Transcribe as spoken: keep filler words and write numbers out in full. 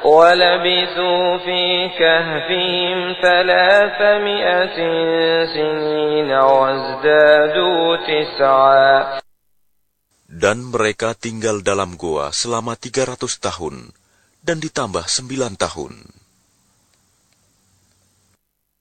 وَلَبِثُوا فِي كَهْفِهِمْ ثَلَاثَمِائَةٍ سِنِينَ وَازْدَادُوا تِسْعًا. Dan mereka tinggal dalam goa selama tiga ratus tahun, dan ditambah sembilan tahun.